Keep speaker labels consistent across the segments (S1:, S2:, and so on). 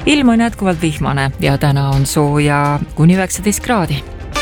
S1: Ilm on jätkuvalt vihmane ja täna on sooja kuni 19 kraadi.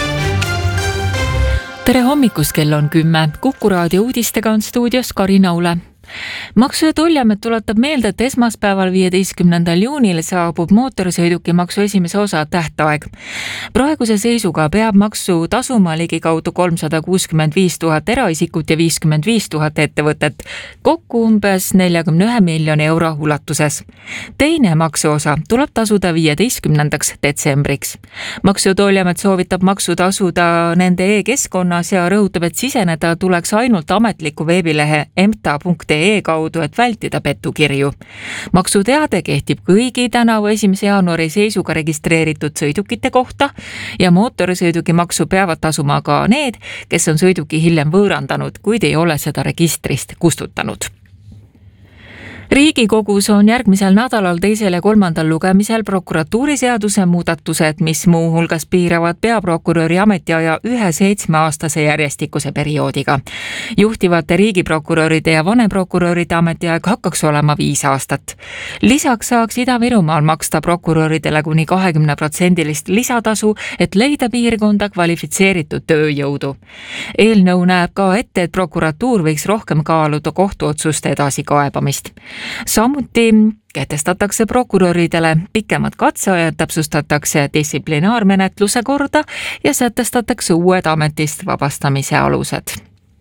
S1: Tere hommikust, kell on 10. Kuku raadio uudistega on stuudios Karin Aule. Maksu- ja Tolliamet tuletab meelde, et esmaspäeval 15. juunil saabub mootorsõidukimaksu esimese osa tähtaeg. Praeguse seisuga peab maksu tasuma ligikaudu 365 000 eraisikut ja 55 000 ettevõtet, kokku umbes 41 miljoni euro ulatuses. Teine maksuosa tuleb tasuda 15. detsembriks. Maksu- ja Tolliamet soovitab maksu tasuda nende e-keskkonnas ja rõhutab, et siseneda tuleks ainult ametliku veebilehe emta.ee kaudu, et vältida pettukirju. Maksuteade kehtib kõigi tänavu 1. jaanuari seisuga registreeritud sõidukite kohta ja mootorsõidukimaksu peavad tasuma ka need, kes on sõiduki hiljem võõrandanud, kuid ei ole seda registrist kustutanud. Riigikogus on järgmisel nädalal 2. ja 3. lugemisel prokuratuuriseaduse muudatused, mis muuhulgas piiravad peaprokuröri ametiaja 7-aastase järjestikuse perioodiga. Juhtivate riigiprokuröride ja vanemprokuröride ametiaeg hakkaks olema 5 aastat. Lisaks saaks Ida-Virumaal maksta prokuröridele kuni 20% lisatasu, et leida piirkonda kvalifitseeritud tööjõudu. Eelnõu näeb ka ette, et prokuratuur võiks rohkem kaaluda kohtuotsuste edasikaebamist. Samuti kehtestatakse prokuröridele pikemad katseajad, täpsustatakse distsiplinaarmenetluse korda ja sätestatakse uued ametist vabastamise alused.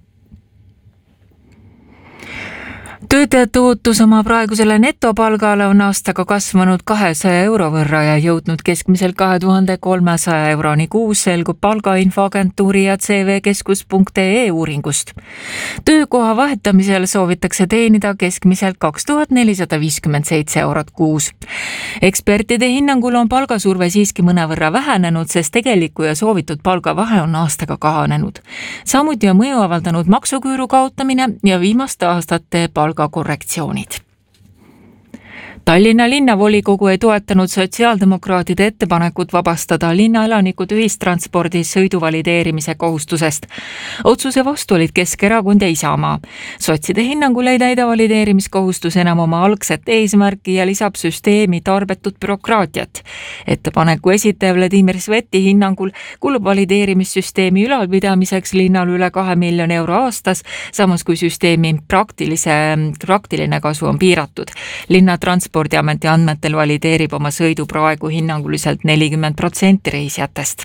S1: Töötajate ootus oma praegusele netopalgale on aastaga kasvanud 200 euro võrra ja jõudnud keskmiselt 2300 euroni kuus, selgub palgainfoagentuuri ja cvkeskus.ee uuringust. Töökoha vahetamisel soovitakse teenida keskmiselt 2457 eurot kuus. Ekspertide hinnangul on palgasurve siiski mõnevõrra vähenenud, sest tegeliku ja soovitud palgavahe on aastaga kahanenud. Samuti on mõju avaldanud maksuküüru kaotamine ja viimaste aastate palgakorrektsioonid. Tallinna linnavolikogu ei toetanud sotsiaaldemokraatide ettepanekut vabastada linnaelanikud ühistranspordis sõidu valideerimise kohustusest. Otsuse vastu olid Keskerakond ja Isamaa. Sotside hinnangul ei täida valideerimiskohustus enam oma algset eesmärki ja lisab süsteemi tarbetut bürokraatiat. Ettepaneku esitaja Vladimir Sveti hinnangul kulub valideerimissüsteemi ülalpidamiseks linnal üle 2 miljoni euro aastas, samas kui süsteemi praktiline kasu on piiratud. Linna Transpordiameti andmetel valideerib oma sõidu praegu hinnanguliselt 40% reisijatest.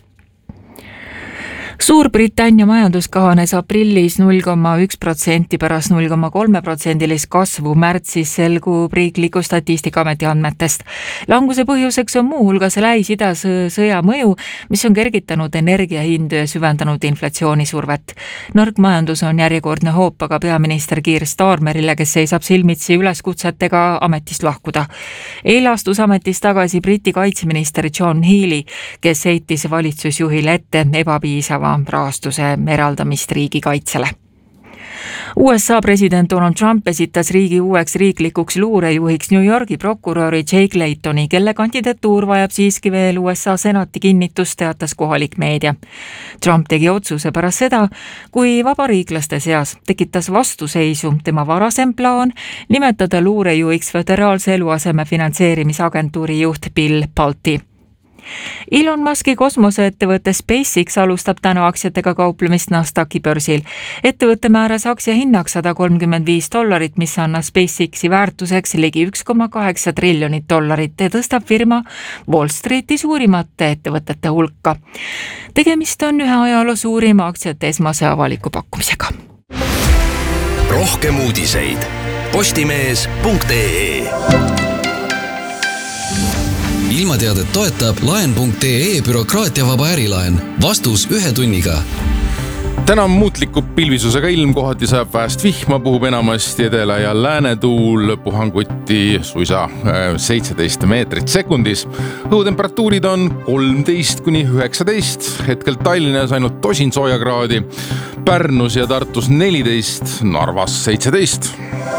S1: Suurbritannia majandus kahanes aprillis 0,1% pärast 0,3% kasvu märtsis, selgub riikliku statistikaameti andmetest. Languse põhjuseks on muuhulgas Lähis-Ida sõja mõju, mis on kergitanud energiahindu ja süvendanud inflatsioonisurvet. Nõrk majandus on järjekordne hoop aga peaminister Keir Starmerile, kes seisab silmitsi üleskutsetega ametist lahkuda. Eile astus ametist tagasi Briti kaitseminister John Healey, kes heitis valitsusjuhile ette ebapiisava rahastuse eraldamist riigikaitsele. USA president Donald Trump esitas riigi uueks riiklikuks luurejuhiks New Yorgi prokuröri Jake Laytoni, kelle kandidatuur vajab siiski veel USA senati kinnitust, teatas kohalik meedia. Trump tegi otsuse pärast seda, kui vabariiklaste seas tekitas vastuseisu tema varasem plaan nimetada luurejuhiks föderaalse eluaseme finantseerimisagentuuri juht Bill Pulte. Elon Muski kosmoseettevõte SpaceX alustab täna aktsiatega kauplemist Nasdaqi börsil. Ettevõtte määras aktsia hinnaks $135, mis annab SpaceXi väärtuseks ligi $1,8 triljonit ja tõstab firma Wall Streeti suurimate ettevõtete hulka. Tegemist on ühe ajaloo suurima aktsiate esmase avaliku pakkumisega.
S2: Rohkem uudiseid postimees.ee. Ilmateadet toetab laen.ee bürokraatiavaba ärilaen. Vastus 1 tunniga.
S3: Täna on muutliku pilvisusega ilm, kohati sajab väest vihma, puhub enamasti edela- ja läänetuul, puhanguti suisa 17 meetrit sekundis. Õhutemperatuurid on 13–19, hetkel Tallinnas ainult tosin soojakraadi, Pärnus ja Tartus 14, Narvas 17.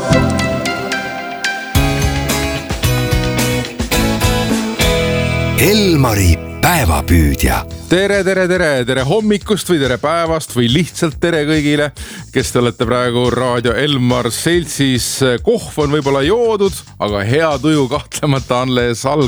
S2: Elmari päevapüüdja.
S3: Tere hommikust või tere päevast või lihtsalt tere kõigile, kes te olete praegu Raadio Elmar seltsis. Kohv on võib-olla joodud, aga hea tuju kahtlemata alles